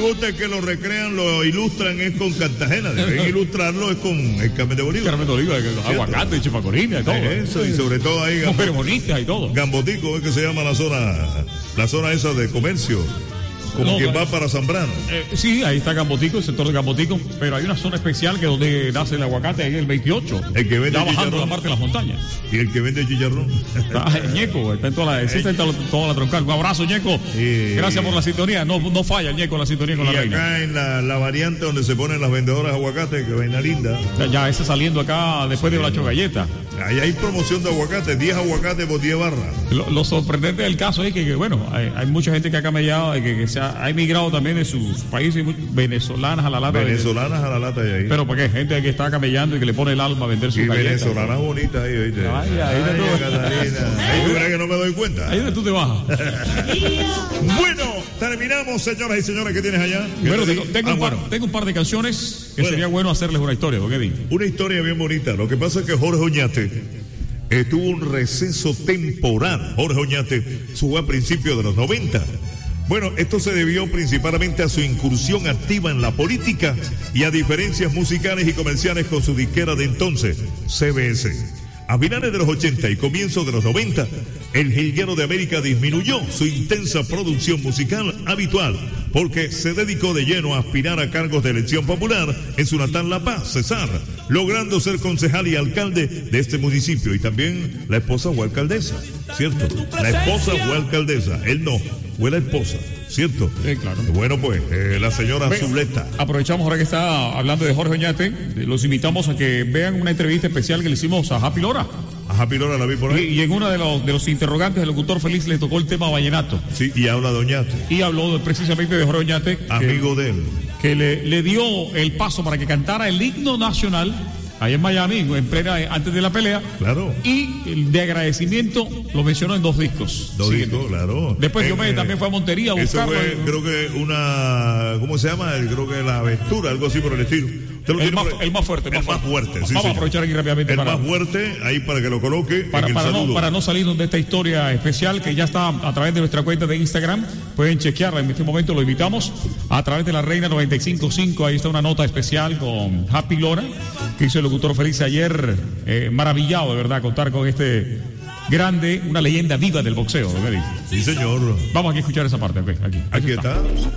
gusta es que lo recrean, lo ilustran es con Cartagena. Deben ilustrarlo es con el Carmen de Bolívar. Carmen de Bolívar, aguacate, chipacorina y todo. Eso, y sobre todo ahí mujeres bonitas y todo. Gambotico es que se llama la zona esa de comercio. Como que va para Zambrano. Sí, ahí está Gambotico, el sector de Gambotico, pero hay una zona especial que es donde nace el aguacate, ahí en el 28. El que vende ya bajando la parte de las montañas. Y el que vende chicharrón. Ñeco, está en toda la troncal. Un abrazo, Ñeco. Gracias por la sintonía. No falla el Ñeco la sintonía con la reina. Y acá en la variante donde se ponen las vendedoras de aguacate, que vaina linda. Ya ese saliendo acá después de Bracho Galleta. Ahí hay promoción de aguacate, 10 aguacates por 10 barras. Lo sorprendente del caso es que bueno, hay mucha gente que ha camellado y que ha emigrado también de sus países, venezolanas a la lata. Venezolanas a la lata de ahí. Pero porque hay gente que está camellando y que le pone el alma a vender sus galletas. Venezolanas bonitas ahí, ¿oíste? Ay, Catalina. Ahí tú crees que no me doy cuenta. Ahí donde tú te bajas. Bueno, terminamos, señoras y señores, ¿qué tienes allá? Bueno, tengo un par de canciones que sería bueno hacerles una historia, ¿por qué digo? Una historia bien bonita. Lo que pasa es que Jorge Oñate tuvo un receso temporal. Jorge Oñate jugó a principios de los 90. Bueno, esto se debió principalmente a su incursión activa en la política y a diferencias musicales y comerciales con su disquera de entonces, CBS. A finales de los 80 y comienzos de los 90, el jilguero de América disminuyó su intensa producción musical habitual porque se dedicó de lleno a aspirar a cargos de elección popular en su natal La Paz, Cesar, logrando ser concejal y alcalde de este municipio. Y también la esposa fue alcaldesa, ¿cierto? La esposa fue alcaldesa, él no, fue la esposa, ¿cierto? Claro. Bueno, pues, la señora Zuleta. Aprovechamos ahora que está hablando de Jorge Oñate, los invitamos a que vean una entrevista especial que le hicimos a Happy Lora. A Happy Lora la vi por ahí. Y en uno de los interrogantes, el locutor Feliz le tocó el tema vallenato. Sí, y habla de Oñate. Y habló precisamente de Jorge Oñate. Amigo de él. Que le dio el paso para que cantara el himno nacional ahí en Miami, antes de la pelea. Claro. Y de agradecimiento lo mencionó en 2 discos. Discos, claro. Después Diomedes también fue a Montería a buscarlo. Creo que ¿cómo se llama? Creo que la aventura, algo así por el estilo. El más fuerte. Vamos a aprovechar aquí rápidamente. El más fuerte, ahí para que lo coloque. Para no salirnos de esta historia especial que ya está a través de nuestra cuenta de Instagram. Pueden chequearla en este momento, lo invitamos a través de la Reina 95.5. Ahí está una nota especial con Happy Lora, que hizo el locutor Feliz ayer. Maravillado, de verdad, contar con este grande, una leyenda viva del boxeo. Sí, señor. Vamos aquí a escuchar esa parte. Aquí está.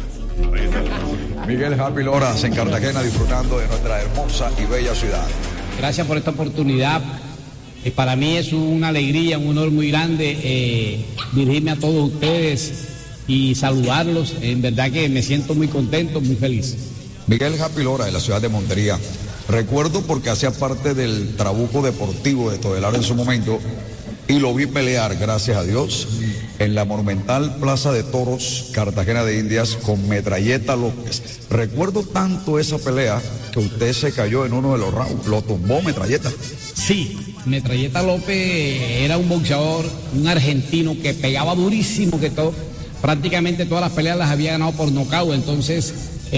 Miguel Happy Loras en Cartagena, disfrutando de nuestra hermosa y bella ciudad. Gracias por esta oportunidad. Para mí es una alegría, un honor muy grande dirigirme a todos ustedes y saludarlos. En verdad que me siento muy contento, muy feliz. Miguel Happy Lora de la ciudad de Montería. Recuerdo porque hacía parte del trabuco deportivo de Todelar en su momento y lo vi pelear, gracias a Dios, en la monumental Plaza de Toros, Cartagena de Indias, con Metralleta López. Recuerdo tanto esa pelea que usted se cayó en uno de los rounds, lo tumbó Metralleta. Sí, Metralleta López era un boxeador, un argentino que pegaba durísimo, que prácticamente todas las peleas las había ganado por nocaut. Entonces,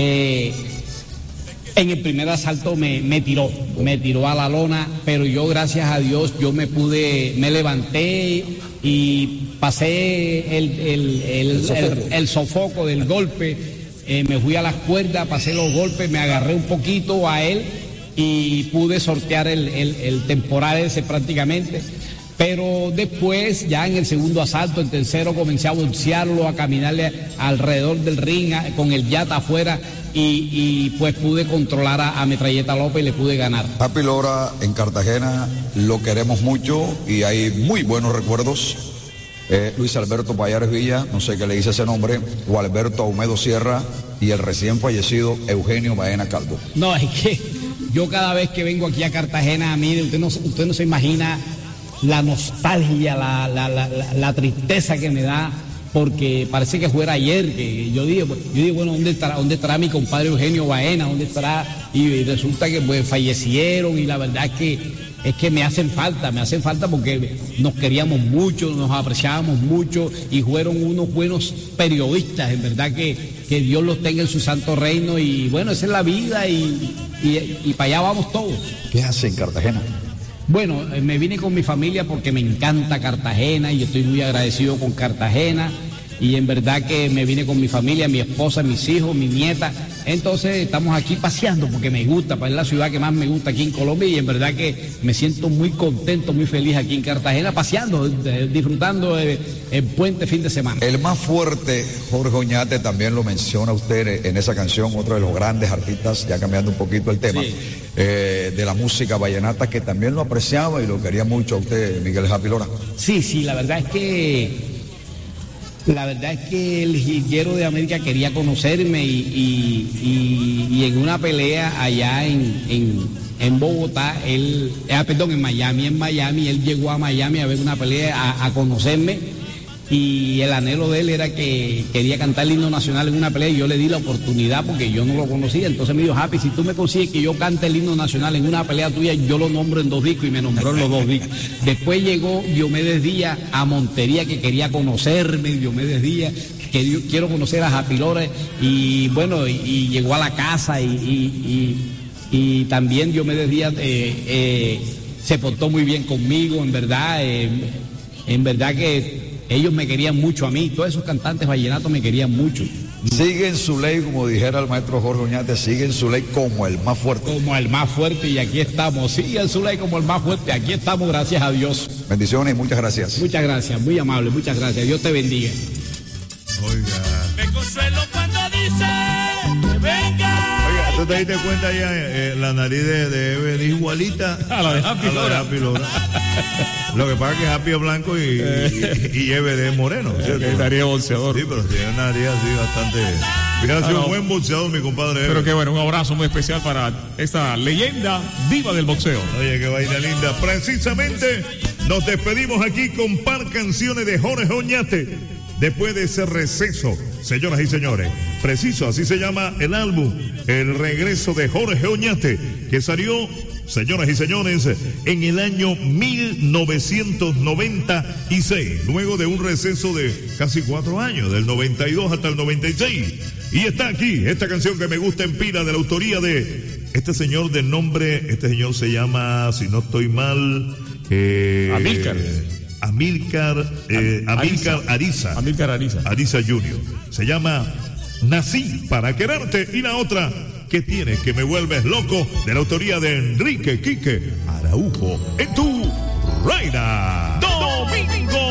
en el primer asalto me tiró a la lona, pero yo, gracias a Dios, me levanté y pasé el sofoco del golpe, me fui a las cuerdas, pasé los golpes, me agarré un poquito a él y pude sortear el temporal ese prácticamente. Pero después, ya en el segundo asalto, el tercero, comencé a boxearlo, a caminarle alrededor del ring con el yata afuera y pues pude controlar a Metralleta López y le pude ganar. Happy Lora en Cartagena lo queremos mucho y hay muy buenos recuerdos. Luis Alberto Payares Villa, no sé qué le dice ese nombre, o Alberto Aumedo Sierra y el recién fallecido Eugenio Baena Calvo. No, es que yo cada vez que vengo aquí a Cartagena, mire, usted no se imagina la nostalgia, la tristeza que me da, porque parece que fuera ayer que yo digo, bueno, ¿dónde estará mi compadre Eugenio Baena? ¿Dónde estará? Y resulta que pues fallecieron y la verdad es que me hacen falta porque nos queríamos mucho, nos apreciábamos mucho y fueron unos buenos periodistas, en verdad que Dios los tenga en su santo reino y bueno, esa es la vida y para allá vamos todos. ¿Qué hace en Cartagena? Bueno, me vine con mi familia porque me encanta Cartagena y yo estoy muy agradecido con Cartagena. y en verdad que me vine con mi familia, mi esposa, mis hijos, mi nieta. Entonces estamos aquí paseando porque me gusta, es la ciudad que más me gusta aquí en Colombia, y en verdad que me siento muy contento, muy feliz aquí en Cartagena, paseando, disfrutando el puente fin de semana. El más fuerte, Jorge Oñate, también lo menciona usted en esa canción, otro de los grandes artistas, ya cambiando un poquito el tema, sí, de la música vallenata, que también lo apreciaba y lo quería mucho a usted, Miguel Happy Lora. Sí, la verdad es que el jilguero de América quería conocerme y en una pelea allá en Bogotá, en Miami, él llegó a Miami a ver una pelea, a conocerme, y el anhelo de él era que quería cantar el himno nacional en una pelea, y yo le di la oportunidad porque yo no lo conocía. Entonces me dijo: Happy, si tú me consigues que yo cante el himno nacional en una pelea tuya, yo lo nombro en 2 discos, y me nombró en los 2 discos. Después llegó Diomedes Díaz a Montería, que quería conocerme, Diomedes Díaz, que yo quiero conocer a Happy Lora, y bueno, y llegó a la casa, y también Diomedes Díaz se portó muy bien conmigo, en verdad que ellos me querían mucho a mí, todos esos cantantes vallenatos me querían mucho. Siguen su ley, como dijera el maestro Jorge Oñate, siguen su ley como el más fuerte. Como el más fuerte, y aquí estamos. Siguen su ley como el más fuerte, aquí estamos, gracias a Dios. Bendiciones y muchas gracias. Muchas gracias, muy amable, muchas gracias. Dios te bendiga. Oiga. Me consuelo cuando dice que venga. Oiga, ¿tú te diste cuenta ya la nariz de Ever igualita a la de Happy Lora? Lo que pasa es que Happy es blanco y Ever es moreno. Nariz boxeador. Sí, pero tiene una nariz así bastante. Hubiera sido un buen boxeador, mi compadre Ever. Pero qué bueno, un abrazo muy especial para esta leyenda viva del boxeo. Oye, qué vaina linda. Precisamente nos despedimos aquí con par canciones de Jorge Oñate. Después de ese receso, señoras y señores, preciso, así se llama el álbum, El Regreso de Jorge Oñate, que salió, señoras y señores, en el año 1996, luego de un receso de casi 4 años, del 92 hasta el 96. Y está aquí, esta canción que me gusta en pila, de la autoría de este señor de nombre, este señor se llama, si no estoy mal, Amílcar Ariza. Amílcar Ariza. Ariza Jr. Se llama Nací para quererte. Y la otra, ¿qué tienes que me vuelves loco? De la autoría de Enrique Quique Araujo. En tu Reina Domingo.